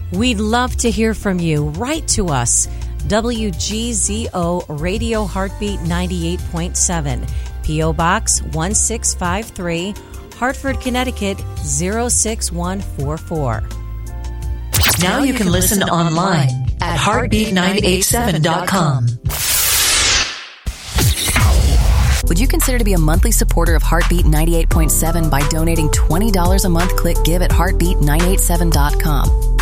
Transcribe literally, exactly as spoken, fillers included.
We'd love to hear from you. Write to us. W G Z O Radio Heartbeat ninety-eight point seven, P O Box one six five three, Hartford, Connecticut zero six one four four. Now you can listen online at heartbeat nine eight seven dot com. Would you consider to be a monthly supporter of Heartbeat ninety-eight point seven by donating twenty dollars a month? Click Give at heartbeat nine eight seven dot com.